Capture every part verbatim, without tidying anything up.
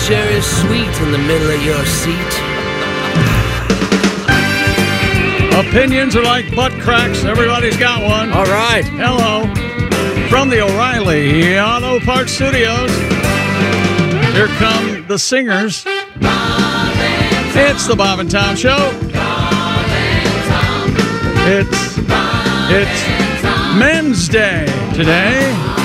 sure is sweet in the middle of your seat. Opinions are like butt cracks. Everybody's got one. All right. Hello. From the O'Reilly Auto Parts Studios, here come the singers. It's the Bob and Tom Show. It's, it's Men's Day today.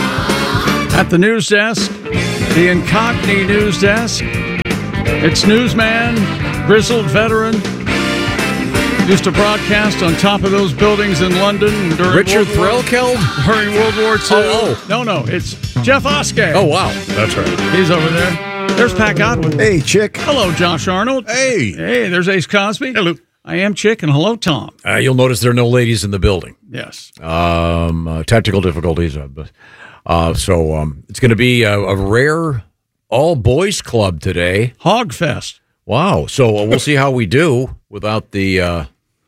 At the news desk, the Incognito news desk, it's newsman, grizzled veteran, used to broadcast on top of those buildings in London during Richard World War, Threlkeld? during World War Two. Oh, oh. No, no, it's Jeff Oskey. Oh, wow. That's right. He's over there. There's Pat Godwin. Hey, Chick. Hello, Josh Arnold. Hey. Hey, there's Ace Cosby. Hello. I am Chick, and hello, Tom. Uh, you'll notice there are no ladies in the building. Yes. Um, uh, technical difficulties. Uh, but, uh, so um, it's going to be a, a rare all-boys club today. Hogfest. Wow. So uh, we'll see how we do without the uh,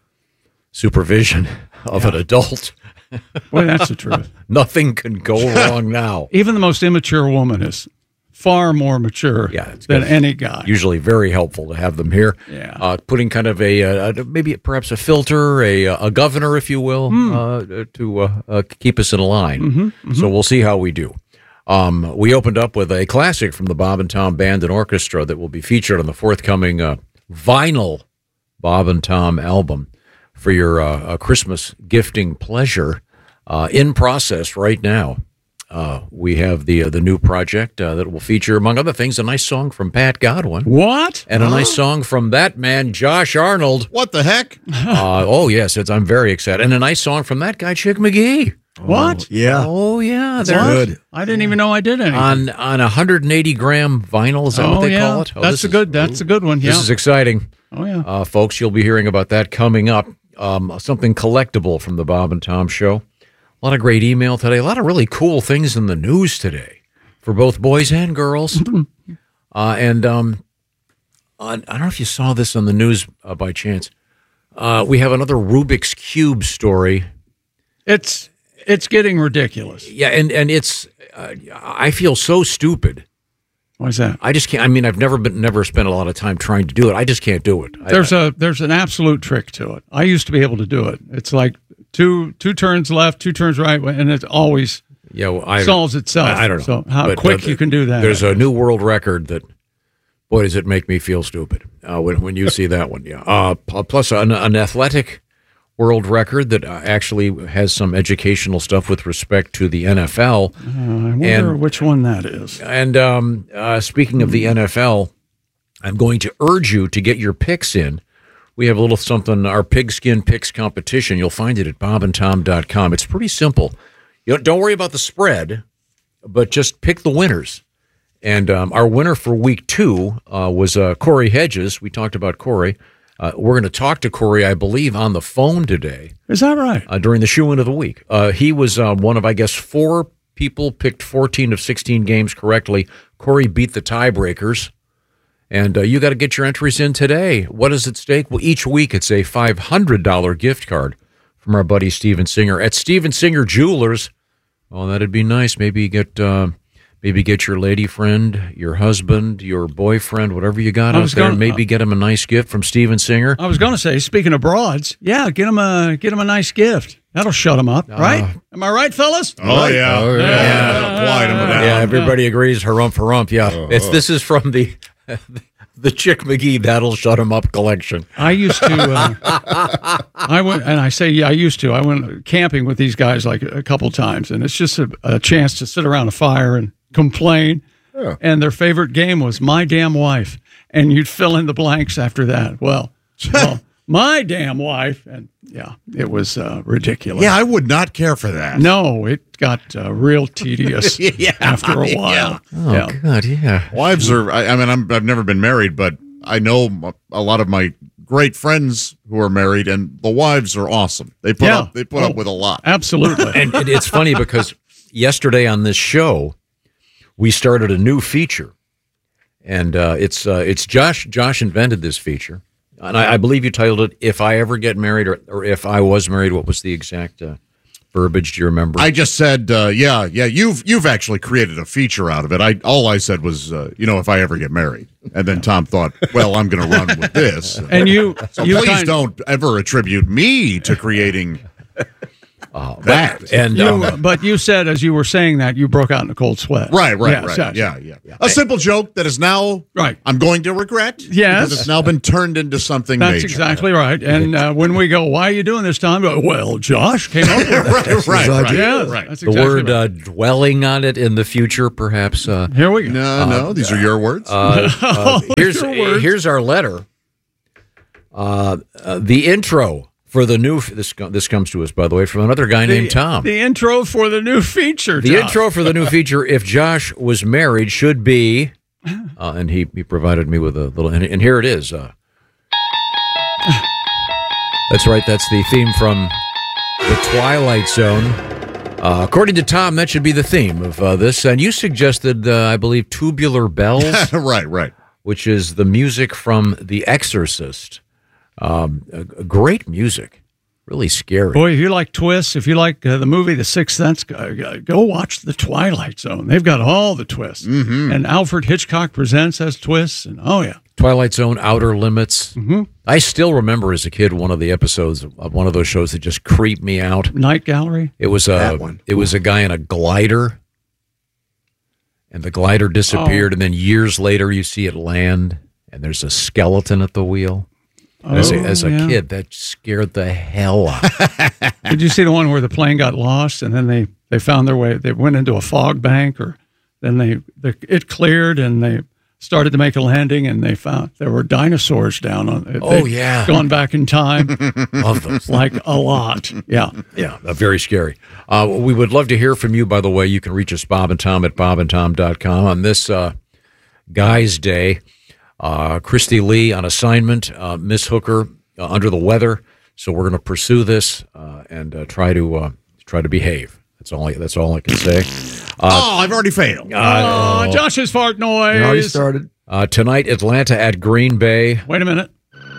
supervision of yeah. an adult. Boy, that's the truth. Nothing can go wrong now. Even the most immature woman is far more mature yeah, it's than good. any guy. Usually very helpful to have them here. Yeah. Uh, putting kind of a, uh, maybe perhaps a filter, a, a governor, if you will, mm. uh, to uh, uh, keep us in line. Mm-hmm, mm-hmm. So we'll see how we do. Um, we opened up with a classic from the Bob and Tom Band and Orchestra that will be featured on the forthcoming uh, vinyl Bob and Tom album for your uh, Christmas gifting pleasure. Uh, in process right now. Uh, we have the uh, the new project uh, that will feature, among other things, a nice song from Pat Godwin. What? And a huh? nice song from that man, Josh Arnold. What the heck? uh, oh, yes, it's, I'm very excited. And a nice song from that guy, Chick McGee. What? Oh, yeah. Oh, yeah. That's They're good. I didn't even know I did anything. On, on one hundred eighty gram vinyl, is that oh, what they yeah. call it? Oh, that's a good, that's a good one, yeah. This is exciting. Oh, yeah. Uh, folks, you'll be hearing about that coming up. Um, something collectible from the Bob and Tom Show. A lot of great email today. A lot of really cool things in the news today for both boys and girls. uh, and um, I don't know if you saw this on the news uh, by chance. Uh, we have another Rubik's Cube story. It's it's getting ridiculous. Yeah, and, and it's uh, I feel so stupid. Why's that? I just can't. I mean, I've never been, never spent a lot of time trying to do it. I just can't do it. There's I, a there's an absolute trick to it. I used to be able to do it. It's like two two turns left, two turns right, and it always yeah, well, I, solves itself. I, I don't know. So how but, quick uh, you can do that. There's a new world record that, boy, does it make me feel stupid uh, when when you see that one. Yeah. Uh, plus an, an athletic world record that uh, actually has some educational stuff with respect to the N F L. Uh, I wonder and, which one that is. And um, uh, speaking of the N F L, I'm going to urge you to get your picks in. We have a little something, our Pigskin Picks competition. You'll find it at bob and tom dot com. It's pretty simple. You don't, don't worry about the spread, but just pick the winners. And um, our winner for week two uh, was uh, Corey Hedges. We talked about Corey. Uh, we're going to talk to Corey, I believe, on the phone today. Is that right? Uh, during the shoe-in of the week. Uh, he was uh, one of, I guess, four people picked fourteen of sixteen games correctly. Corey beat the tiebreakers. And uh, you got to get your entries in today. What is at stake? Well, each week it's a five hundred dollars gift card from our buddy Steven Singer at Steven Singer Jewelers. Oh, that'd be nice. Maybe you get... Uh, Maybe get your lady friend, your husband, your boyfriend, whatever you got out there, gonna, and maybe get him a nice gift from Steven Singer. I was going to say, speaking of broads, yeah, get him a get him a nice gift. That'll shut him up, uh, right? Am I right, fellas? Oh, right. yeah. Oh, yeah. yeah. Apply them down. Yeah, everybody agrees. Harump, harump. Yeah, uh, it's uh. this is from the the Chick McGee That'll Shut Him Up collection. I used to. Uh, I went, and I say, yeah, I used to. I went camping with these guys like a couple times, and it's just a, a chance to sit around a fire and complain. Yeah. And their favorite game was My Damn Wife. And you'd fill in the blanks after that. Well, well my damn wife. And yeah, it was uh, ridiculous. Yeah, I would not care for that. No, it got uh, real tedious yeah, after a while. Yeah. Oh, yeah. God, yeah. Wives are, I, I mean, I'm, I've never been married, but I know a lot of my great friends who are married, and the wives are awesome. They put, yeah. up, they put oh, up with a lot. Absolutely. And, and it's funny because yesterday on this show, we started a new feature, and uh, it's uh, it's Josh. Josh invented this feature, and I, I believe you titled it "If I Ever Get Married," or, or "If I Was Married." What was the exact uh, verbiage? Do you remember? I just said, uh, yeah, yeah. You've you've actually created a feature out of it. I all I said was, uh, you know, if I ever get married, and then Tom thought, well, I'm going to run with this. And you, so you please kind, don't ever attribute me to creating uh, that. And you, um, but you said as you were saying that you broke out in a cold sweat. Right, right, Yes, right. yes. Yeah, yeah, yeah. A simple joke that is now Right. I'm going to regret. Yes. Because it's now been turned into something That's major. exactly right. And uh, when we go, why are you doing this, Tom? Go, well, Josh came up with that. right, right, right, Yes, right. that's the exactly word right. uh, dwelling on it in the future, perhaps. Uh, Here we go. No, no, these are your words. uh, uh, here's Your words. here's our letter. Uh, uh, the intro for the new this this comes to us, by the way, from another guy named Tom. The intro for the new feature. The Josh. intro for the new feature, if Josh was married, should be, uh, and he, he provided me with a little, and, and here it is. Uh, that's right, that's the theme from The Twilight Zone. Uh, according to Tom, that should be the theme of uh, this. And you suggested, uh, I believe, Tubular Bells, right, right. which is the music from The Exorcist. Um, a, a great music. Really scary. Boy, if you like twists, if you like uh, the movie The Sixth Sense, uh, go watch The Twilight Zone. They've got all the twists. Mm-hmm. And Alfred Hitchcock Presents has twists. And oh, yeah. Twilight Zone, Outer Limits. Mm-hmm. I still remember as a kid one of the episodes of one of those shows that just creeped me out. Night Gallery. It was a it was a guy in a glider, and the glider disappeared, Oh. and then years later you see it land, and there's a skeleton at the wheel. And as a, Oh, as a yeah. kid, that scared the hell out. Did you see the one where the plane got lost and then they, they found their way? They went into a fog bank, or then they the, it cleared and they started to make a landing, and they found there were dinosaurs down on it. Oh, They'd yeah. gone back in time, Love those. like a lot. Yeah. Yeah, uh, very scary. Uh, we would love to hear from you, by the way. You can reach us, Bob and Tom, at bob and tom dot com on this uh, Guy's Day. Uh, Christy Lee on assignment, uh, Miss Hooker uh, under the weather. So we're going to pursue this uh, and uh, try to uh, try to behave. That's all. I, that's all I can say. Uh, oh, I've already failed. Oh, Josh's fart noise. already started. Uh, tonight, Atlanta at Green Bay. Wait a minute.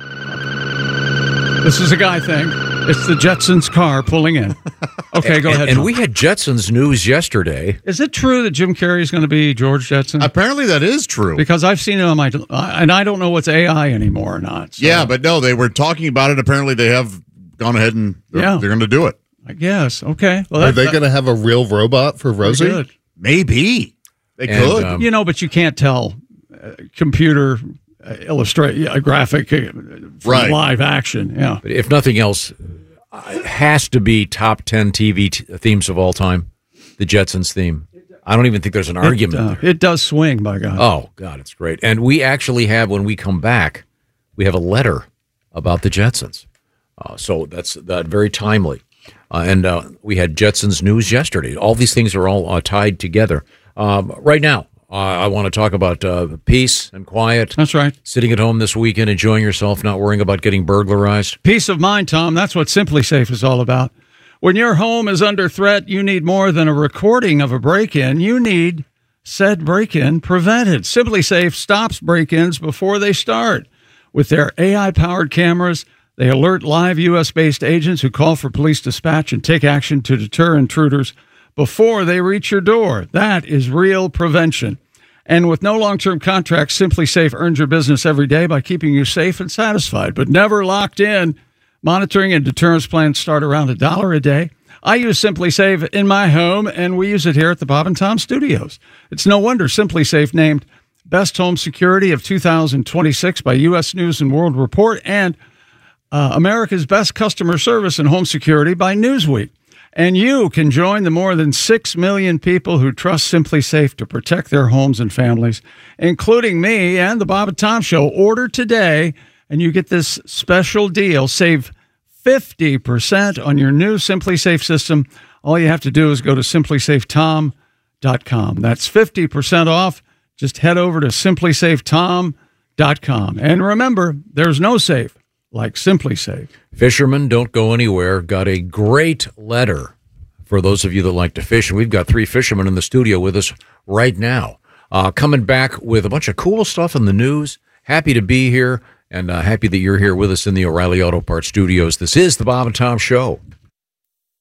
This is a guy thing. It's the Jetsons car pulling in. Okay, go and, ahead. And Tom. we had Jetsons news yesterday. Is it true that Jim Carrey is going to be George Jetson? Apparently, that is true. Because I've seen it on my, and I don't know what's A I anymore or not. So Yeah, but no, they were talking about it. Apparently, they have gone ahead and they're, Yeah. they're going to do it. I guess. Okay. Well, Are that, they that- going to have a real robot for very Rosie? good. Maybe they And, could. um, You know, but you can't tell uh, computer uh, illustrate yeah, graphic uh, from Right. live action. Yeah. But if nothing else, uh, it has to be top ten T V t- themes of all time. The Jetsons theme. I don't even think there's an argument It, uh, there. it does swing, by God. Oh, God, it's great. And we actually have, when we come back, we have a letter about the Jetsons. Uh, so that's that very timely. Uh, and uh, we had Jetsons news yesterday. All these things are all uh, tied together. Um, right now, uh, I want to talk about uh, peace and quiet. That's right. Sitting at home this weekend, enjoying yourself, not worrying about getting burglarized. Peace of mind, Tom. That's what Simply Safe is all about. When your home is under threat, you need more than a recording of a break-in. You need said break-in prevented. Simply Safe stops break-ins before they start. With their A I-powered cameras, they alert live U S-based agents who call for police dispatch and take action to deter intruders before they reach your door. That is real prevention. And with no long-term contracts, Simply Safe earns your business every day by keeping you safe and satisfied, but never locked in. Monitoring and deterrence plans start around a dollar a day. I use Simply Safe in my home, and we use it here at the Bob and Tom Studios. It's no wonder Simply Safe named Best Home Security of two thousand twenty-six by U S News and World Report and uh, America's Best Customer Service in Home Security by Newsweek. And you can join the more than six million people who trust Simply Safe to protect their homes and families, including me and the Bob and Tom Show. Order today, and you get this special deal. Save fifty percent on your new Simply Safe system. All you have to do is go to simply safe tom dot com. That's fifty percent off. Just head over to simply safe tom dot com. And remember, there's no safe like Simply Safe. Fishermen, don't go anywhere. Got a great letter for those of you that like to fish. And we've got three fishermen in the studio with us right now. Uh, coming back with a bunch of cool stuff in the news. Happy to be here, and uh, happy that you're here with us in the O'Reilly Auto Parts studios. This is the Bob and Tom Show.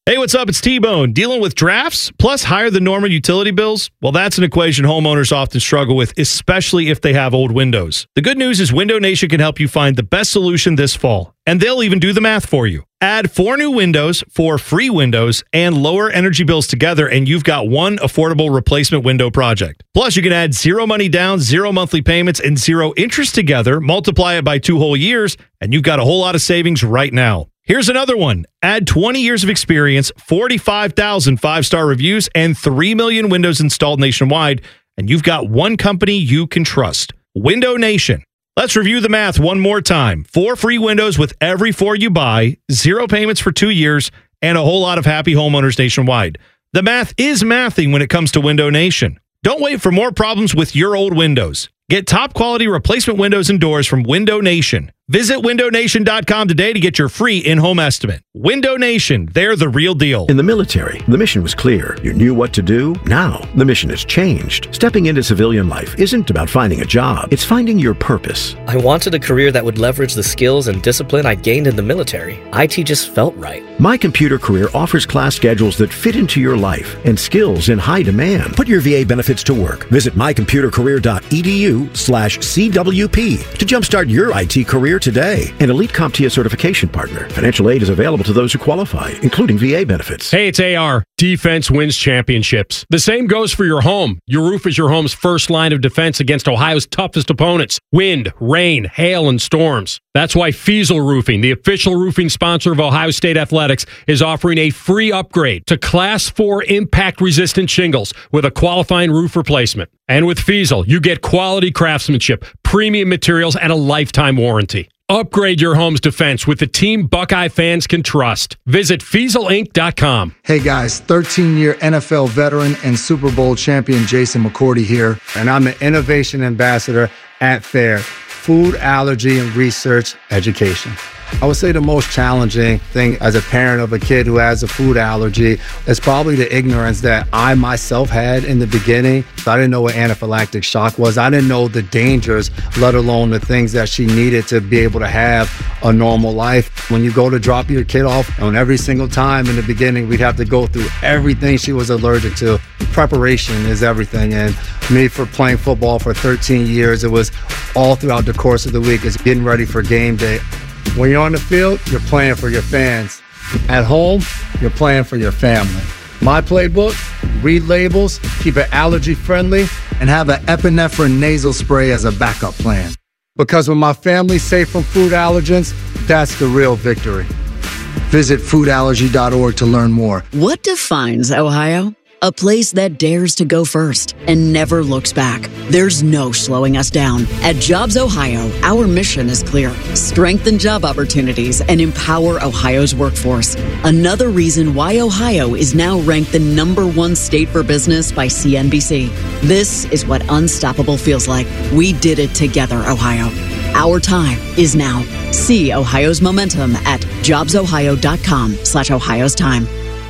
Hey, what's up? It's T-Bone. Dealing with drafts plus higher than normal utility bills? Well, that's an equation homeowners often struggle with, especially if they have old windows. The good news is Window Nation can help you find the best solution this fall, and they'll even do the math for you. Add four new windows, four free windows, and lower energy bills together, and you've got one affordable replacement window project. Plus, you can add zero money down, zero monthly payments, and zero interest together, multiply it by two whole years, and you've got a whole lot of savings right now. Here's another one. Add twenty years of experience, forty-five thousand five-star reviews, and three million windows installed nationwide, and you've got one company you can trust. Window Nation. Let's review the math one more time. Four free windows with every four you buy, zero payments for two years, and a whole lot of happy homeowners nationwide. The math is mathing when it comes to Window Nation. Don't wait for more problems with your old windows. Get top-quality replacement windows and doors from Window Nation. Visit window nation dot com today to get your free in-home estimate. Window Nation, they're the real deal. In the military, the mission was clear. You knew what to do. Now, the mission has changed. Stepping into civilian life isn't about finding a job. It's finding your purpose. I wanted a career that would leverage the skills and discipline I gained in the military. I T just felt right. My Computer Career offers class schedules that fit into your life and skills in high demand. Put your V A benefits to work. Visit my computer career dot e d u slash C W P to jumpstart your I T career today. An Elite CompTIA certification partner. Financial aid is available to those who qualify, including V A benefits. Hey, it's A R. Defense wins championships. The same goes for your home. Your roof is your home's first line of defense against Ohio's toughest opponents: wind, rain, hail, and storms. That's why Fiesel Roofing, the official roofing sponsor of Ohio State Athletics, is offering a free upgrade to Class four impact-resistant shingles with a qualifying roof replacement. And with Fiesel, you get quality craftsmanship, premium materials, and a lifetime warranty. Upgrade your home's defense with the team Buckeye fans can trust. Visit Fiesel Inc dot com. Hey guys, thirteen-year N F L veteran and Super Bowl champion Jason McCourty here, and I'm an innovation ambassador at FAIR, Food Allergy and Research Education. I would say the most challenging thing as a parent of a kid who has a food allergy is probably the ignorance that I myself had in the beginning. I didn't know what anaphylactic shock was. I didn't know the dangers, let alone the things that she needed to be able to have a normal life. When you go to drop your kid off, and every single time in the beginning, we'd have to go through everything she was allergic to. Preparation is everything. And me, for playing football for thirteen years, it was all throughout the course of the week. It's getting ready for game day. When you're on the field, you're playing for your fans. At home, you're playing for your family. My playbook: read labels, keep it allergy friendly, and have an epinephrine nasal spray as a backup plan. Because when my family's safe from food allergens, that's the real victory. Visit food allergy dot org to learn more. What defines Ohio? A place that dares to go first and never looks back. There's no slowing us down. At Jobs Ohio, our mission is clear: strengthen job opportunities and empower Ohio's workforce. Another reason why Ohio is now ranked the number one state for business by C N B C. This is what unstoppable feels like. We did it together, Ohio. Our time is now. See Ohio's momentum at jobs ohio dot com slash Ohio's time.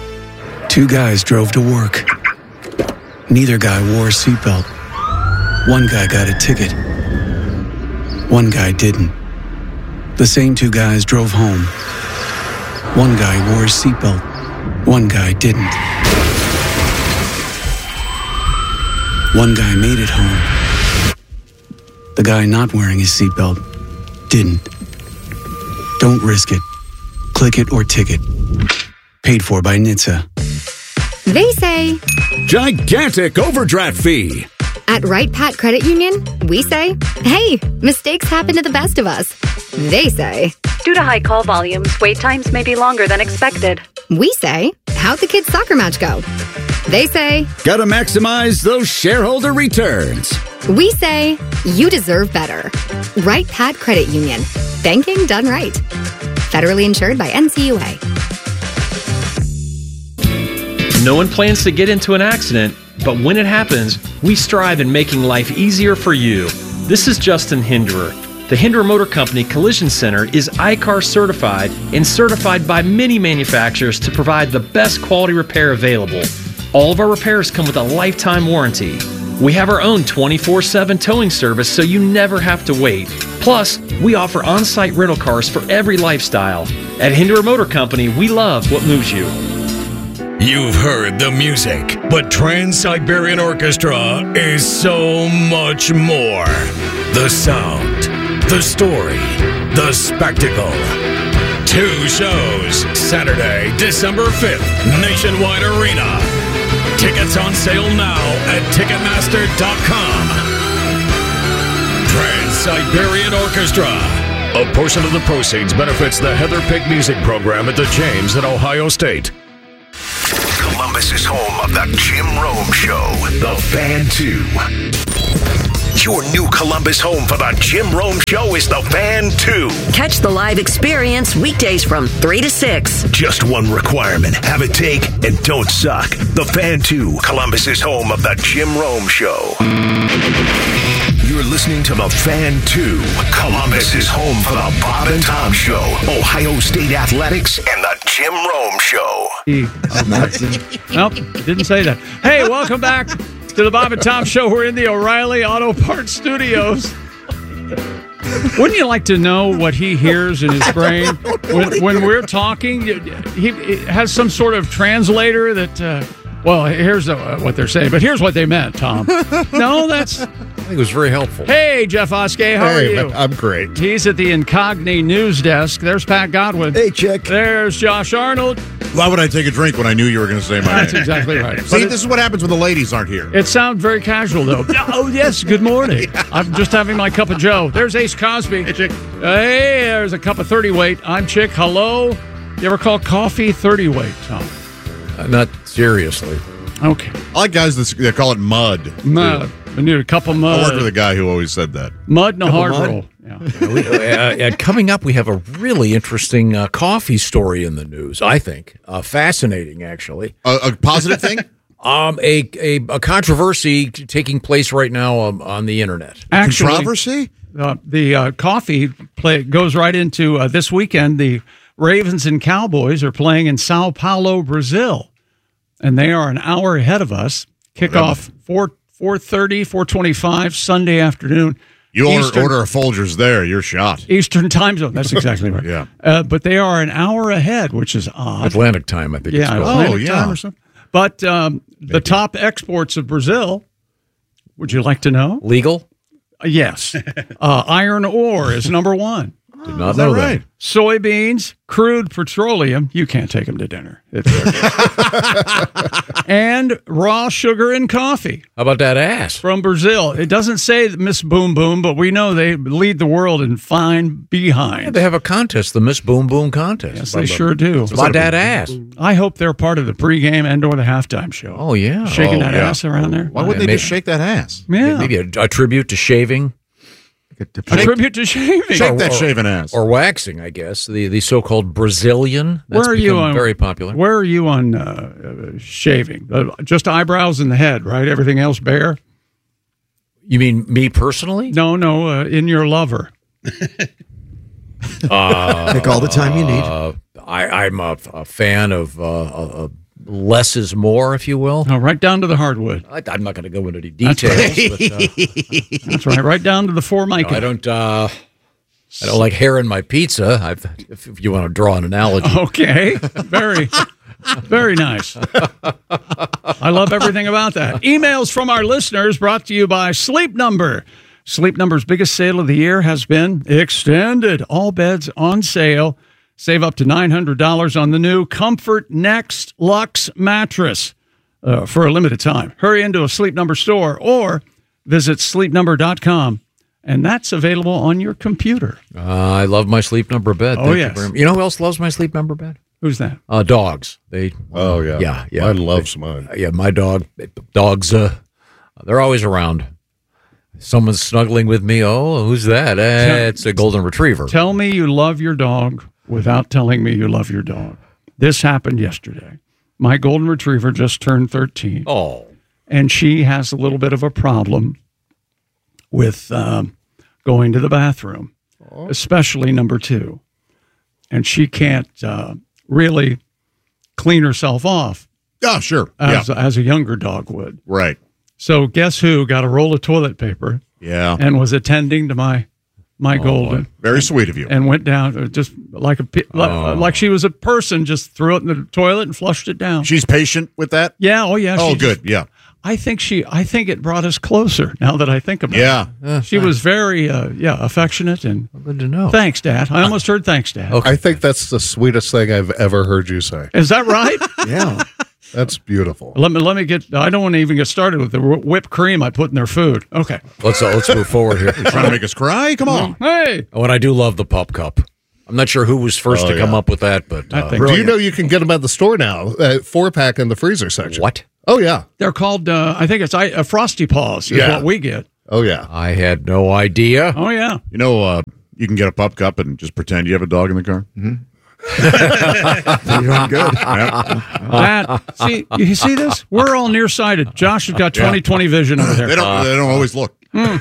Two guys drove to work. Neither guy wore a seatbelt. One guy got a ticket. One guy didn't. The same two guys drove home. One guy wore a seatbelt. One guy didn't. One guy made it home. The guy not wearing his seatbelt didn't. Don't risk it. Click it or ticket. Paid for by N H T S A. They say gigantic overdraft fee. At Wright Pat Credit Union, we say, hey, mistakes happen to the best of us. They say, due to high call volumes, wait times may be longer than expected. We say, how'd the kids' soccer match go? They say, gotta maximize those shareholder returns. We say, you deserve better. Wright Pat Credit Union. Banking done right. Federally insured by N C U A. No one plans to get into an accident, but when it happens, we strive in making life easier for you. This is Justin Hinderer. The Hinderer Motor Company Collision Center is I C A R certified and certified by many manufacturers to provide the best quality repair available. All of our repairs come with a lifetime warranty. We have our own twenty-four seven towing service, so you never have to wait. Plus, we offer on-site rental cars for every lifestyle. At Hinderer Motor Company, we love what moves you. You've heard the music, but Trans-Siberian Orchestra is so much more. The sound, the story, the spectacle. Two shows, Saturday, December fifth, Nationwide Arena. Tickets on sale now at Ticketmaster dot com. Trans-Siberian Orchestra. A portion of the proceeds benefits the Heather Pick Music Program at the James at Ohio State. Columbus is home of the Jim Rome Show, The Fan two. Your new Columbus home for the Jim Rome Show is The Fan two. Catch the live experience weekdays from three to six. Just one requirement. Have it take and don't suck. The Fan two, Columbus is home of the Jim Rome Show. You're listening to The Fan two. Columbus is home for the Bob and Tom Show, Ohio State Athletics, and the Jim Rome Show. Nope, didn't say that. Hey, welcome back to the Bob and Tom Show. We're in the O'Reilly Auto Parts Studios. Wouldn't you like to know what he hears in his brain when, when we're talking? He, he has some sort of translator that, uh, well, here's uh, what they're saying, but here's what they meant, Tom. No, that's... I think it was very helpful. Hey, Jeff Oskey, how hey, are you? I'm great. He's at the Incogni News Desk. There's Pat Godwin. Hey, Chick. There's Josh Arnold. Why would I take a drink when I knew you were going to say my That's name? exactly right. See, But this is what happens when the ladies aren't here. It sounds very casual, though. Oh, yes, good morning. I'm just having my cup of Joe. There's Ace Cosby. Hey, Chick. Hey, there's a cup of thirty weight. I'm Chick. Hello. You ever call coffee thirty weight, Tom? Uh, not seriously. Okay. I like guys that, that call it mud. Mud. I need a cup of mud. I worked with a guy who always said that. Mud and a Cup of hard mud? roll. Yeah. we, uh, uh, coming up, we have a really interesting uh, coffee story in the news, I think. Uh, fascinating, actually. A, a positive thing? Um, a, a a controversy taking place right now um, on the internet. Actually, Controversy? Uh, the uh, coffee play goes right into uh, this weekend. The Ravens and Cowboys are playing in Sao Paulo, Brazil, and they are an hour ahead of us. Kickoff four four thirty, four twenty five Sunday afternoon. You order, Eastern, order a Folgers there, you're shot. Eastern time zone. That's exactly right. Yeah, uh, but they are an hour ahead, which is odd. Atlantic time, I think. Yeah, it's called. Atlantic oh, yeah. time or something. But um, the top exports of Brazil. Would you like to know? Legal? Uh, yes. uh, iron ore is number one. Did not know that. Right? Soybeans, crude petroleum. You can't take them to dinner. It's and raw sugar and coffee. How about that ass? From Brazil. It doesn't say Miss Boom Boom, but we know they lead the world in fine behinds. Yeah, they have a contest, the Miss Boom Boom contest. Yes, they sure do. About that ass. I hope they're part of the pregame and or the halftime show. Oh, yeah. Shaking oh, that yeah. ass around there. Why wouldn't Yeah, they maybe- just shake that ass? Yeah. Maybe a, a tribute to shaving. A tribute to shaving. Shake that shaven ass. Or waxing, I guess. The the so-called Brazilian. That's Where are you become on? very popular. Where are you on uh, uh, shaving? Uh, just eyebrows and the head, right? Everything else bare? You mean me personally? No, no. Uh, in your lover. Uh, Take all the time you need. Uh, I, I'm a, a fan of uh, uh, less is more, if you will. Oh, right down to the hardwood. I, I'm not going to go into any That's details. right. but, uh, That's right. Right down to the Formica. no, I don't. Uh, I don't like hair in my pizza. I've, if, if you want to draw an analogy. Okay. Very, very nice. I love everything about that. Emails from our listeners brought to you by Sleep Number. Sleep Number's biggest sale of the year has been extended. All beds on sale. Save up to nine hundred dollars on the new Comfort Next Luxe mattress uh, for a limited time. Hurry into a Sleep Number store or visit sleep number dot com, and that's available on your computer. Uh, I love my Sleep Number bed. Oh, Thank yes. You, very much. You know who else loves my Sleep Number bed? Who's that? Uh, dogs. They. Oh, yeah. Yeah, yeah. Mine loves They- mine. Yeah, my dog. Dogs. Uh, they're always around. Someone's snuggling with me. Oh, who's that? Eh, Tell- it's a golden retriever. Tell me you love your dog without telling me you love your dog. This happened yesterday. My golden retriever just turned thirteen. Oh. And she has a little bit of a problem with um, going to the bathroom, especially number two. And she can't uh, really clean herself off. Oh, sure. As, yeah. as a younger dog would. Right. So guess who got a roll of toilet paper Yeah. and was attending to my my Oh, golden. Very sweet of you. And went down uh, just like a pi- like, Oh. like she was a person, just threw it in the toilet and flushed it down. She's patient with that? Yeah, oh yeah. Oh, she good, just- yeah. I think she. I think it brought us closer. Now that I think about Yeah. it, she was very, uh, yeah, affectionate and good to know. Thanks, Dad. I almost heard thanks, Dad. I think that's the sweetest thing I've ever heard you say. Is that right? Yeah. That's beautiful. Let me let me get. I don't want to even get started with the wh- whipped cream I put in their food. Okay, Let's uh, let's move forward here. You're trying to make us cry? Come on. Hey. Oh, and I do love the pup cup. I'm not sure who was first Oh, to come yeah. up with that, but uh, Do you know you can get them at the store now? Uh, four pack in the freezer section. What? Oh yeah. They're called. Uh, I think it's I, uh, Frosty Paws. Is Yeah. what we get. Oh yeah. I had no idea. Oh yeah. You know, uh, you can get a pup cup and just pretend you have a dog in the car. Mm-hmm. You're good. That see, you see this? We're all nearsighted. Josh has got twenty twenty vision over there. They don't. They don't always look. Uh,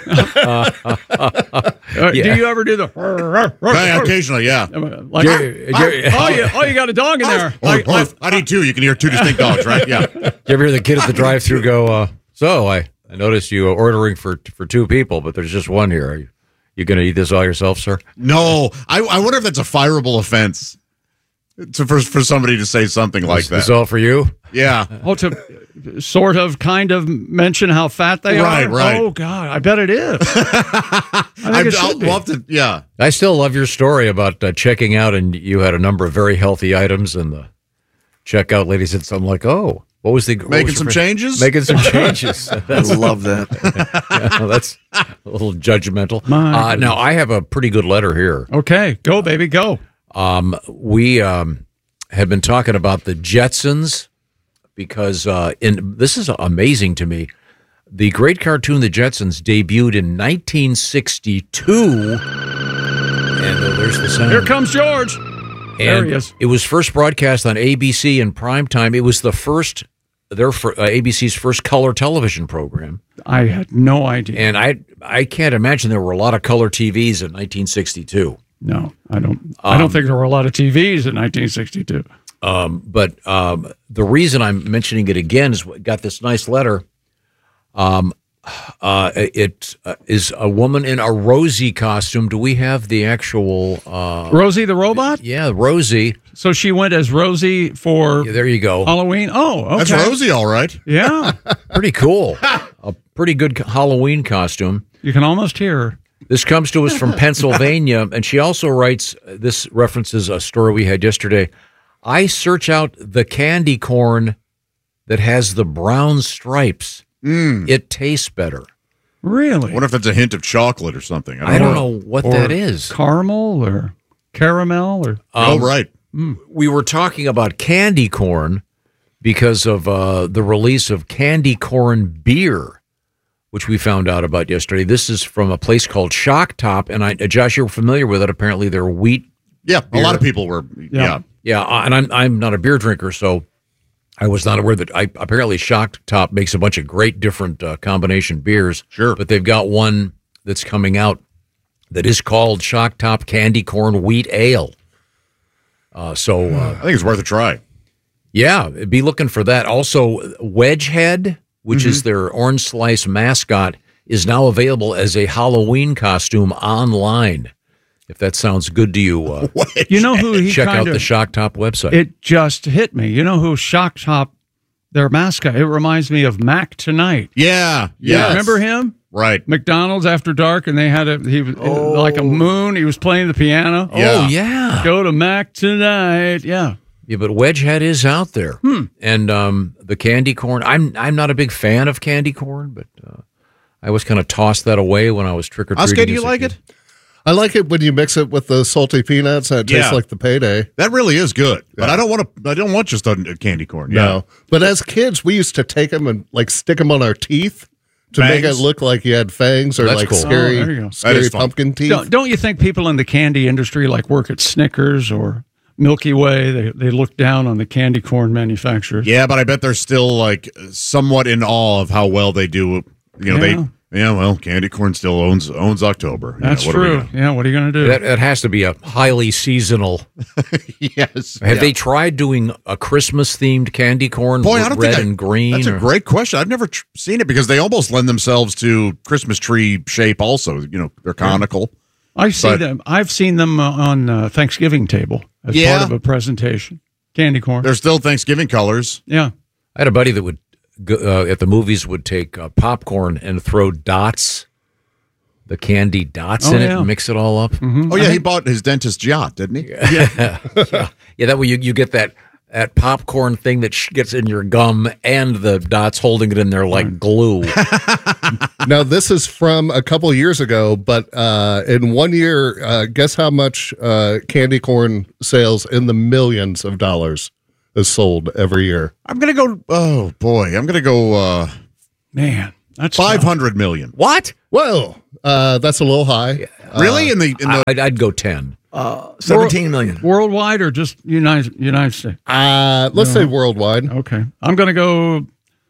Do you ever do the? Yeah, occasionally, yeah. Like, Jerry- oh, Jerry- oh, you, oh, you got a dog in there. Oh, Like- oh, like- I need two. You can hear two distinct dogs, right? Yeah. You ever hear the kid at the drive-through go, uh, so I, I noticed you are ordering for for two people, but there's just one here. Are you, you going to eat this all yourself, sir? No, I, I wonder if that's a fireable offense to for for somebody to say something like This- that. this all for you? Yeah. Oh, to sort of, kind of mention how fat they Right, are. right. Oh God, I bet it is. I think I'd, it should I'd be. love to. Yeah. I still love your story about uh, checking out, and you had a number of very healthy items, and the checkout lady said something like, "Oh, what was the what Making was some your- changes? Making some changes." I love that. Yeah, that's a little judgmental. My Uh, now I have a pretty good letter here. Okay, go baby, go. Um, we um, had been talking about the Jetsons because uh, in this is amazing to me. The great cartoon The Jetsons debuted in nineteen sixty-two, and uh, there's the sound. Here comes George. There And he is. it was first broadcast on A B C in prime time. It was the first, their fir- uh, A B C's first color television program. I had no idea. And I I can't imagine there were a lot of color T Vs in nineteen sixty-two. No, I don't. I don't Um, think there were a lot of T Vs in nineteen sixty-two. Um, but um, the reason I'm mentioning it again is we got this nice letter. Um, uh, it uh, is a woman in a Rosie costume. Do we have the actual uh, Rosie the robot? Yeah, Rosie. So she went as Rosie for Yeah, there you go. Halloween. Oh, okay. That's Rosie, all right. Yeah, Pretty cool. A pretty good Halloween costume. you can almost hear her. This comes to us from Pennsylvania, and she also writes, this references a story we had yesterday. I search out the candy corn that has the brown stripes. Mm. It tastes better. Really? I wonder if that's a hint of chocolate or something. I don't know what Or that is. Caramel or caramel or Um, oh, right. We were talking about candy corn because of uh, the release of candy corn beer, which we found out about yesterday. This is from a place called Shock Top, and I, Josh, you're familiar with it. Apparently, they're wheat. Yeah, a beer. lot of people were. Yeah. Yeah, uh, and I'm I'm not a beer drinker, so I was not aware that. I apparently Shock Top makes a bunch of great different uh, combination beers. Sure, but they've got one that's coming out that is called Shock Top Candy Corn Wheat Ale. Uh, so uh, I think it's worth a try. Yeah, be looking for that. Also, Wedgehead, which Mm-hmm. is their orange slice mascot, is now available as a Halloween costume online. If that sounds good to you, uh, You know who he check out kind of- the Shock Top website. It just hit me. You know who Shock Top, their mascot? It reminds me of Mac Tonight. Yeah, Yeah, yes. remember him? Right. McDonald's After Dark, and they had a he was like a moon. He was playing the piano. Oh, yeah. Go to Mac Tonight. Yeah. Yeah, but Wedgehead is out there, Hmm. and um, the candy corn. I'm I'm not a big fan of candy corn, but uh, I always kind of tossed that away when I was trick or treating. Oscar, do you like it? I like it when you mix it with the salty peanuts and it tastes Yeah. like the payday. That really is good. But I don't want to. I don't want just a, a candy corn. Yeah. No. But as kids, we used to take them and like stick them on our teeth to make it Fangs? look like you had fangs or That's like cool. scary, Oh, there you go. That scary is fun. pumpkin teeth. Don't, don't you think people in the candy industry like work at Snickers or Milky Way? They they look down on the candy corn manufacturers. Yeah, but I bet they're still like somewhat in awe of how well they do. You know, Yeah. they. Yeah, well, candy corn still owns owns October. You That's know, what are we true. gonna- Yeah, what are you going to do? That, that has to be a highly seasonal. Yes. Have yeah. they tried doing a Christmas themed candy corn Boy, with I don't red think I- and green? That's a or- great question. I've never tr- seen it because they almost lend themselves to Christmas tree shape. Also, you know, they're conical. I see But- them. I've seen them uh, on uh, Thanksgiving table as Yeah. part of a presentation. Candy corn. They're still Thanksgiving colors. Yeah. I had a buddy that would go, uh, at the movies would take uh, popcorn and throw dots, the candy dots Oh, in it, yeah. and mix it all up. Mm-hmm. Oh yeah, he bought his dentist's yacht, didn't he? Yeah, yeah. yeah. That way you, you get that that popcorn thing that sh- gets in your gum, and the dots holding it in there like glue. Now, this is from a couple of years ago, but uh, in one year, uh, guess how much uh, candy corn sales in the millions of dollars is sold every year? I'm gonna go. Oh boy, I'm gonna go. Uh, Man, that's five hundred million. What? Well, uh, that's a little high. Really? In the in the I'd, I'd go ten. Uh, seventeen million. Worldwide or just United United States? Uh, let's say worldwide. Okay. I'm going to go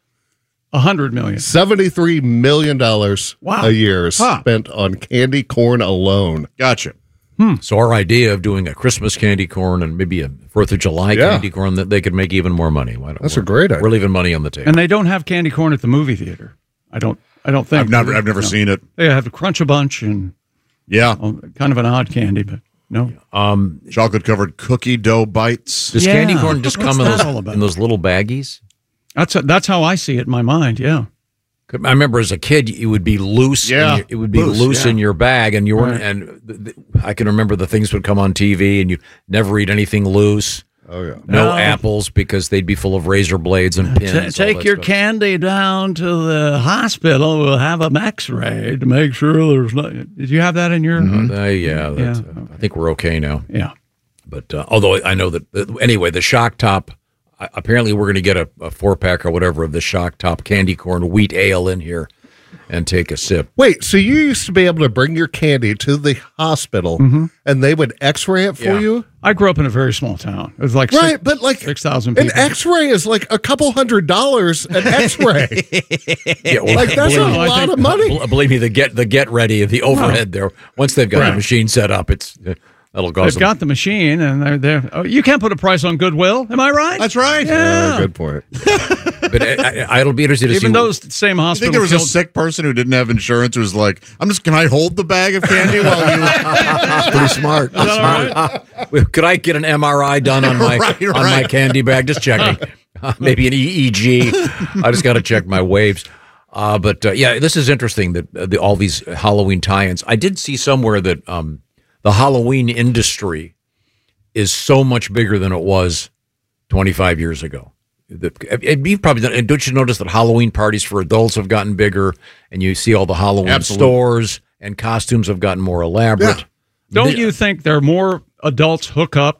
one hundred million. seventy-three million dollars Wow. a year is Huh. spent on candy corn alone. Gotcha. So our idea of doing a Christmas candy corn and maybe a Fourth of July Yeah. candy corn, that they could make even more money. Why don't That's we're, a great idea. We're leaving money on the table. And they don't have candy corn at the movie theater. I don't I don't think. I've never I've never No. seen it. They have a Crunch a Bunch and Yeah, oh, kind of an odd candy, but no. Um, chocolate covered cookie dough bites. does Yeah. candy corn just What's come in that those, all about? in those little baggies? That's that's how I see it in my mind, yeah. I remember as a kid, it would be loose. in Yeah. your- it would be Loose, loose yeah. in your bag, and you weren't. Right. And th- th- I can remember the things would come on T V, and you never eat anything loose. Oh, yeah. No No. apples because they'd be full of razor blades and pins. Ta- all take that your stuff. candy down to the hospital. We'll have an X-ray to make sure there's no. Did you have that in your? Uh, yeah, that's, Yeah. uh, I think we're okay now. Yeah. But uh, although I know that uh, anyway, the Shock Top. Uh, apparently, we're going to get a, a four pack or whatever of the Shock Top candy corn wheat ale in here and take a sip. Wait, so you used to be able to bring your candy to the hospital and they would x-ray it for Yeah. you? I grew up in a very small town. It was like Right, six, but like six thousand an people. x-ray is like a couple hundred dollars an x-ray. Yeah, well, Like, that's a believe me- lot of money. bel- Believe me, the get the get ready of the overhead there. Once they've got Right. the machine set up, it's uh, that'll cost They've them. got the machine, and they're there. Oh, you can't put a price on Goodwill. Am I right? That's right. Yeah. Uh, good point. But I, I, it'll be interesting to Even see. those same I hospital. think there was a killed- sick person who didn't have insurance who was like, "I'm just. Can I hold the bag of candy while you?" That's pretty smart. That's Is that all smart. right? Could I get an M R I done on my Right, on my right. candy bag? Just checking. Uh, maybe an E E G. I just got to check my waves. Uh, but uh, yeah, this is interesting that uh, the, all these Halloween tie-ins. I did see somewhere that um, the Halloween industry is so much bigger than it was twenty-five years ago. The, and you probably don't, don't you notice that Halloween parties for adults have gotten bigger, and you see all the Halloween Absolutely. stores and costumes have gotten more elaborate. Yeah. Don't you think there are more adults hook up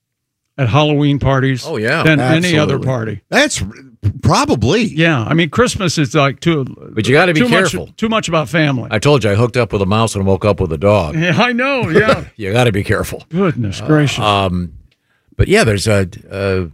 at Halloween parties? Oh, yeah. than any other Absolutely. party. That's probably. Yeah, I mean Christmas is like too. But you got to be too careful. Much, too much about family. I told you I hooked up with a mouse and woke up with a dog. Yeah, I know. Yeah. You got to be careful. Goodness gracious. Um, but yeah, there's a, uh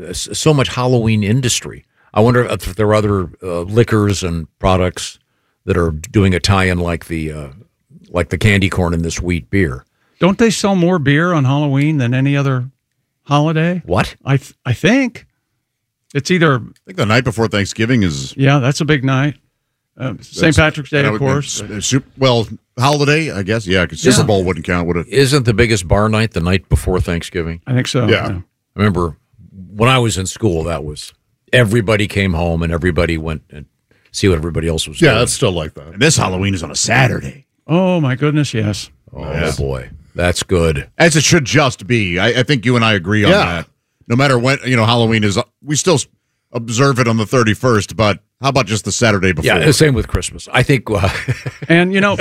so much Halloween industry. I wonder if there are other uh, liquors and products that are doing a tie-in like the uh, like the candy corn in this wheat beer. Don't they sell more beer on Halloween than any other holiday? What? I th- I think it's either. I think the night before Thanksgiving is Yeah, that's a big night. Uh, Saint Patrick's Day, that of would- course. uh, Super, well, holiday, I guess. Yeah, because Super Yeah. Bowl wouldn't count, would it? Isn't the biggest bar night the night before Thanksgiving? I think so. Yeah. I remember when I was in school, that was everybody came home and everybody went and see what everybody else was Yeah, doing. it's still like that. And this Halloween is on a Saturday. Oh my goodness, yes. Oh Yeah. boy, that's good. As it should just be. I, I think you and I agree on Yeah. that. No matter when, you know, Halloween is, we still s- observe it on the thirty-first, but how about just the Saturday before? Yeah, the same with Christmas. I think. Uh, And you know,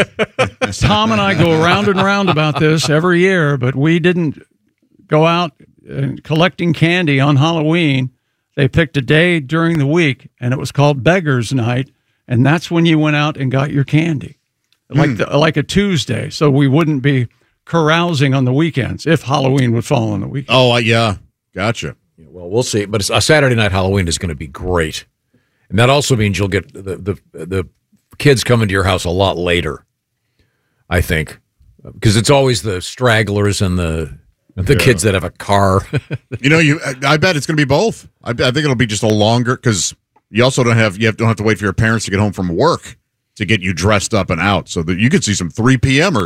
Tom and I go around and around about this every year, but we didn't go out and collecting candy on Halloween. They picked a day during the week, and it was called Beggars Night, and that's when you went out and got your candy, like the, like a Tuesday, so we wouldn't be carousing on the weekends if Halloween would fall on the weekend. Oh, uh, yeah. Gotcha. well, we'll see. But it's, a Saturday night Halloween is going to be great, and that also means you'll get the the the kids coming to your house a lot later. I think because it's always the stragglers and the the Yeah. kids that have a car. You know, you. I I bet it's going to be both. I, bet- I think it'll be just a longer because you also don't have you have, don't have to wait for your parents to get home from work to get you dressed up and out, so that you could see some three p.m.ers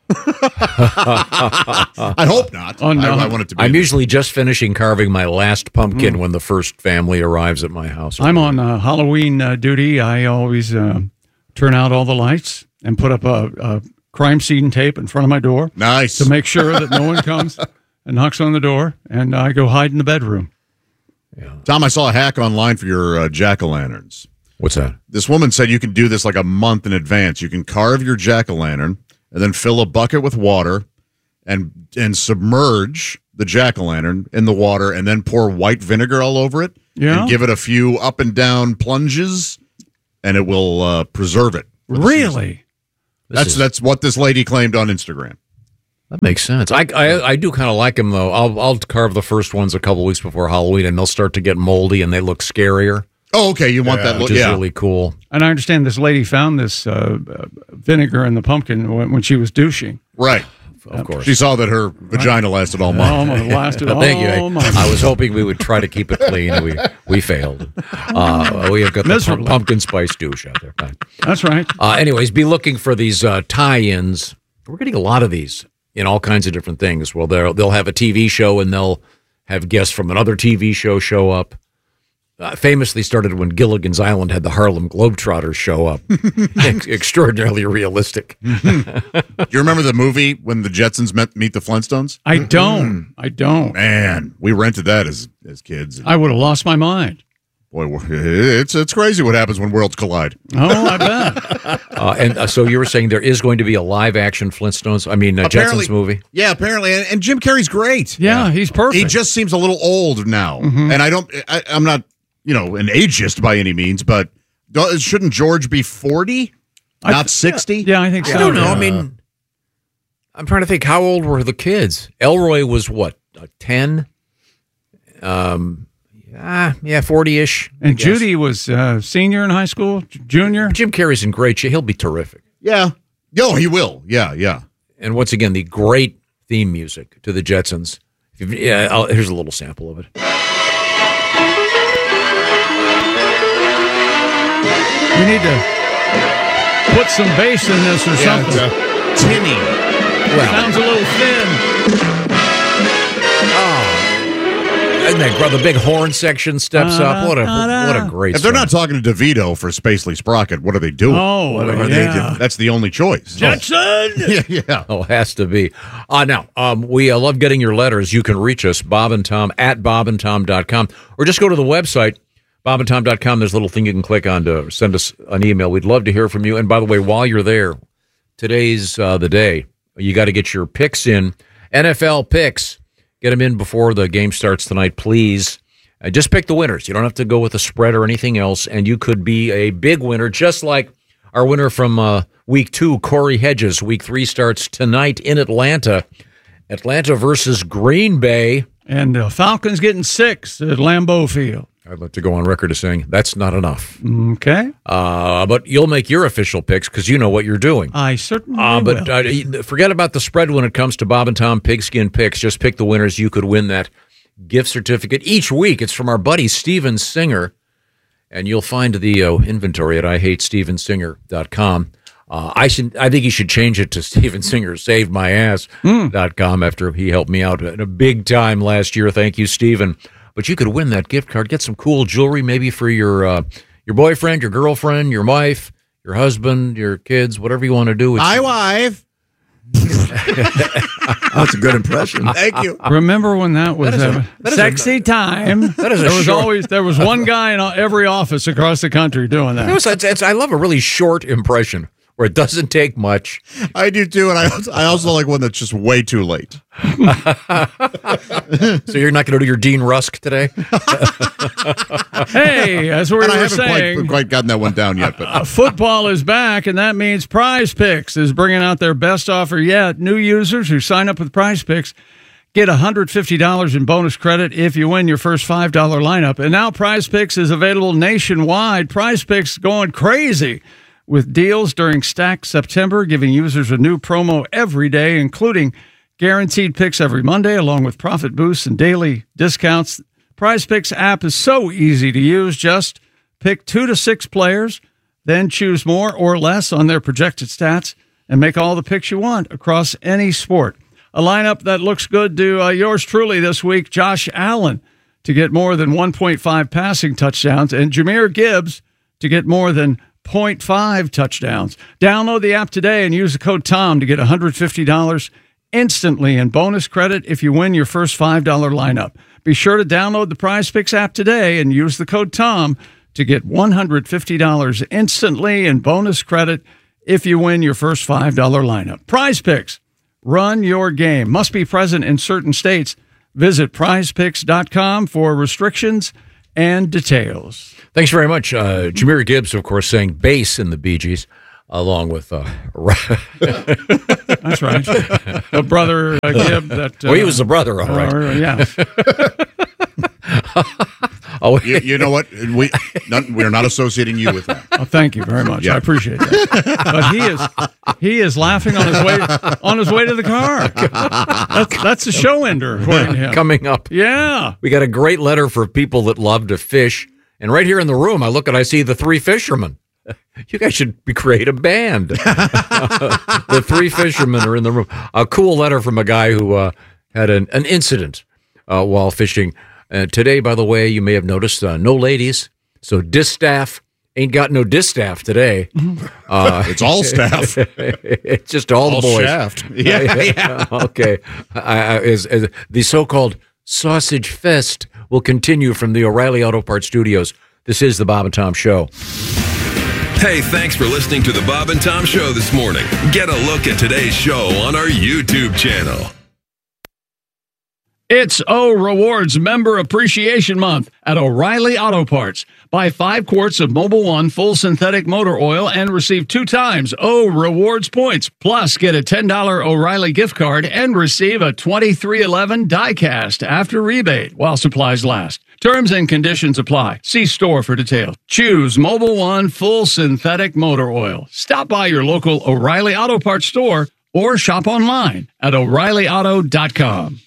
I hope not. Oh, no. I, I want it to be. I'm usually just finishing carving my last pumpkin when the first family arrives at my house. I'm on uh, Halloween uh, duty. I always uh, turn out all the lights and put up a, a crime scene tape in front of my door. Nice. To make sure that no one comes and knocks on the door, and I go hide in the bedroom. Tom, I saw a hack online for your uh, jack-o'-lanterns. What's that? This woman said you can do this like a month in advance. You can carve your jack-o'-lantern and then fill a bucket with water and and submerge the jack-o'-lantern in the water and then pour white vinegar all over it. Yeah. And give it a few up and down plunges, and it will uh, preserve it. for the Really? season. That's is- that's what this lady claimed on Instagram. That makes sense. I I, I do kind of like them though. I'll I'll carve the first ones a couple weeks before Halloween, and they'll start to get moldy and they look scarier. Oh, okay. You want that which look? is Yeah. really cool. And I understand this lady found this uh, uh, vinegar in the pumpkin when, when she was douching. Right. Of course. She saw that her vagina lasted all month. Almost lasted all Thank you. month. I, I was hoping we would try to keep it clean. and We we failed. Uh, we have got the Miserably. pump- pumpkin spice douche out there. Fine. That's right. Uh, anyways, be looking for these uh, tie-ins. We're getting a lot of these in all kinds of different things. Well, they'll they'll have a T V show and they'll have guests from another T V show show up. Uh, famously started when Gilligan's Island had the Harlem Globetrotters show up. Ex- extraordinarily realistic. Do you remember the movie when the Jetsons met meet the Flintstones? I don't. I don't. Man, we rented that as as kids. I would have lost my mind. Boy, it's it's crazy what happens when worlds collide. Oh, I bet. Uh, and uh, so you were saying there is going to be a live action Flintstones, I mean, uh, Apparently- Jetsons movie? Yeah, apparently, and, and Jim Carrey's great. Yeah, he's perfect. He just seems a little old now, Mhm. and I don't. I, I'm not, you know, an ageist by any means, but do- shouldn't George be forty, I not th- sixty? Yeah, I think so. I don't know. Yeah. I mean, I'm trying to think, how old were the kids? Elroy was what, uh, ten? Um, ah, yeah, forty-ish. I And guess. Judy was uh, senior in high school, j- junior. Jim Carrey's in great shape. He'll be terrific. Yeah. Yo, he will. Yeah, yeah. And once again, the great theme music to the Jetsons. If you've- Yeah, I'll, here's a little sample of it. We need to put some bass in this or something. Tinny. Sounds a little thin. And that, the big horn section steps up. What a what a great If they're song. not talking to DeVito for Spacely Sprocket, what are they doing? Oh, What are yeah. they do? That's the only choice. Jetson! yeah, yeah. Oh, has to be. Uh, now, um, we uh, love getting your letters. You can reach us, Bob and Tom, at bob and tom dot com, or just go to the website, bob and tom dot com. There's a little thing you can click on to send us an email. We'd love to hear from you. And by the way, while you're there, today's uh, the day. You got to get your picks in. N F L picks. Get them in before the game starts tonight, please. Uh, just pick the winners. You don't have to go with a spread or anything else, and you could be a big winner, just like our winner from uh, week two, Corey Hedges. Week three starts tonight in Atlanta. Atlanta versus Green Bay. And uh, Falcons getting six at Lambeau Field. I'd like to go on record as saying that's not enough. Okay. Uh, but you'll make your official picks because you know what you're doing. I certainly Uh, but will. uh, forget about the spread when it comes to Bob and Tom Pigskin Picks. Just pick the winners. You could win that gift certificate each week. It's from our buddy Steven Singer, and you'll find the uh, inventory at I hate steven singer dot com. Uh, I should. I think he should change it to Steven Singer Saved My Ass dot com after he helped me out in a big time last year. Thank you, Steven. But you could win that gift card. Get some cool jewelry, maybe for your uh, your boyfriend, your girlfriend, your wife, your husband, your kids, whatever you want to do. It's, Hi, wife. That's a good impression. Thank you. Remember when that was That is a- a, that is a- sexy time? that is a there was short- always there was one guy in every office across the country doing that. It was- it's- it's- I love a really short impression where it doesn't take much. I do too, and I also, I also like one that's just way too late. So you're not going to do your Dean Rusk today? Hey, as we and I were haven't saying, quite, quite gotten that one down yet. But uh, football is back, and that means Prize Picks is bringing out their best offer yet. New users who sign up with Prize Picks get one hundred fifty dollars in bonus credit if you win your first five dollar lineup. And now Prize Picks is available nationwide. Prize Picks going crazy with deals during Stacked September, giving users a new promo every day, including guaranteed picks every Monday, along with profit boosts and daily discounts. Prize Picks app is so easy to use. Just pick two to six players, then choose more or less on their projected stats, and make all the picks you want across any sport. A lineup that looks good to uh, yours truly this week, Josh Allen to get more than one point five passing touchdowns, and Jahmyr Gibbs to get more than zero point five touchdowns. Download the app today and use the code TOM to get one hundred fifty dollars instantly in bonus credit if you win your first five dollars lineup. Be sure to download the PrizePicks app today and use the code TOM to get one hundred fifty dollars instantly in bonus credit if you win your first five dollars lineup. PrizePicks, run your game. Must be present in certain states. Visit prize picks dot com for restrictions and details. Thanks very much. Uh, Jahmyr Gibbs, of course, sang bass in the Bee Gees, along with... Uh, That's right. The brother uh, Gibb. That, uh, well, he was the brother, all right. Uh, yeah. Oh, you, you know what? We not, we're not associating you with that. Oh, thank you very much. Yeah. I appreciate that. But he is he is laughing on his way on his way to the car. That's, that's a show ender, according to him. Coming up. Yeah. We got a great letter for people that love to fish. And right here in the room, I look and I see the three fishermen. You guys should be, create a band. The three fishermen are in the room. A cool letter from a guy who uh, had an, an incident uh, while fishing. Uh, today, by the way, you may have noticed uh, no ladies. So distaff ain't got no distaff today. Uh, it's all staff. It's just all, all the boys. Shaft. Yeah, yeah. Okay. I, I, is, is the so-called sausage fest will continue from the O'Reilly Auto Parts Studios. This is the Bob and Tom Show. Hey, thanks for listening to the Bob and Tom Show this morning. Get a look at today's show on our YouTube channel. It's O Rewards Member Appreciation Month at O'Reilly Auto Parts. Buy five quarts of Mobil One full synthetic motor oil and receive two times O Rewards points. Plus, get a ten dollars O'Reilly gift card and receive a twenty-three eleven die-cast after rebate while supplies last. Terms and conditions apply. See store for details. Choose Mobil One full synthetic motor oil. Stop by your local O'Reilly Auto Parts store or shop online at O'Reilly Auto dot com.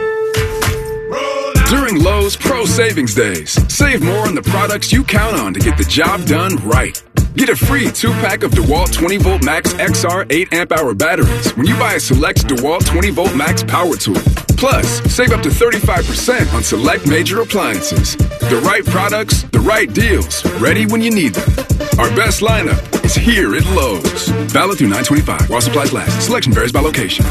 During Lowe's Pro Savings Days, save more on the products you count on to get the job done right. Get a free two-pack of DeWalt twenty volt Max X R eight amp hour batteries when you buy a select DeWalt twenty volt Max power tool. Plus, save up to thirty-five percent on select major appliances. The right products, the right deals, ready when you need them. Our best lineup is here at Lowe's. Valid through nine twenty-five while supplies last. Selection varies by location.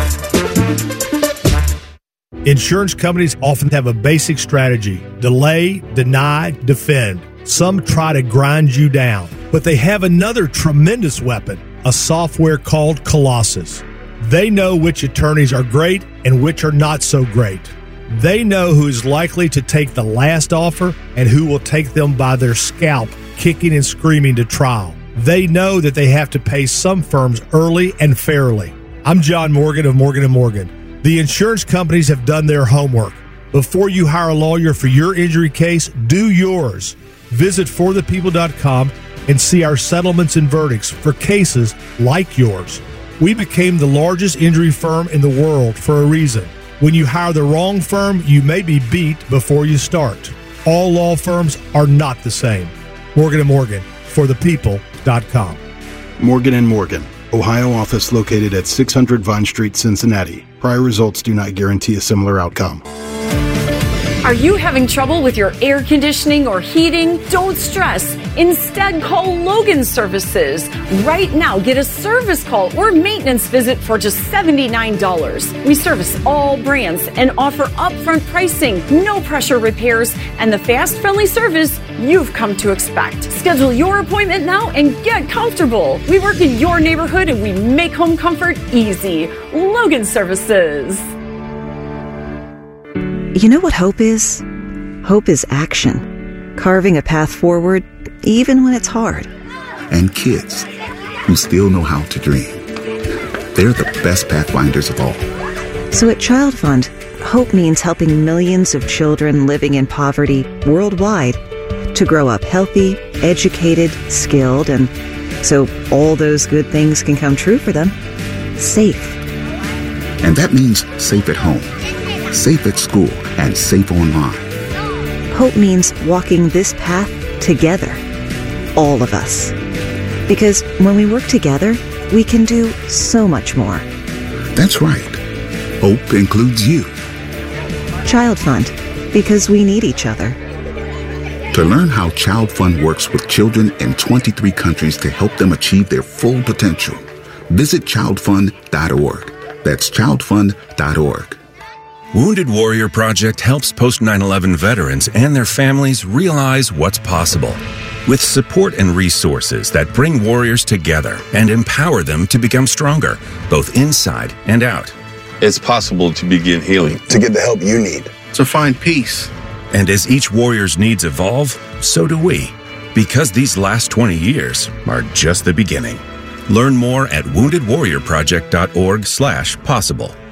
Insurance companies often have a basic strategy: delay, deny, defend. Some try to grind you down, but they have another tremendous weapon, a software called Colossus. They know which attorneys are great and which are not so great. They know who is likely to take the last offer and who will take them by their scalp, kicking and screaming to trial. They know that they have to pay some firms early and fairly. I'm John Morgan of Morgan and Morgan. The insurance companies have done their homework. Before you hire a lawyer for your injury case, do yours. Visit for the people dot com and see our settlements and verdicts for cases like yours. We became the largest injury firm in the world for a reason. When you hire the wrong firm, you may be beat before you start. All law firms are not the same. Morgan and Morgan, for the people dot com. Morgan and Morgan, Ohio office located at six hundred Vine Street, Cincinnati. Prior results do not guarantee a similar outcome. Are you having trouble with your air conditioning or heating? Don't stress. Instead, call Logan Services. Right now, get a service call or maintenance visit for just seventy-nine dollars. We service all brands and offer upfront pricing, no pressure repairs, and the fast, friendly service you've come to expect. Schedule your appointment now and get comfortable. We work in your neighborhood and we make home comfort easy. Logan Services. You know what hope is? Hope is action. Carving a path forward, even when it's hard. And kids who still know how to dream. They're the best pathfinders of all. So at Child Fund, hope means helping millions of children living in poverty worldwide to grow up healthy, educated, skilled, and so all those good things can come true for them. Safe. And that means safe at home, safe at school, and safe online. Hope means walking this path together. All of us. Because when we work together, we can do so much more. That's right. Hope includes you. Child Fund, because we need each other. To learn how Child Fund works with children in twenty-three countries to help them achieve their full potential, visit child fund dot org. That's child fund dot org. Wounded Warrior Project helps post nine eleven veterans and their families realize what's possible. With support and resources that bring warriors together and empower them to become stronger, both inside and out. It's possible to begin healing. To get the help you need. To find peace. And as each warrior's needs evolve, so do we. Because these last twenty years are just the beginning. Learn more at wounded warrior project dot org slash possible.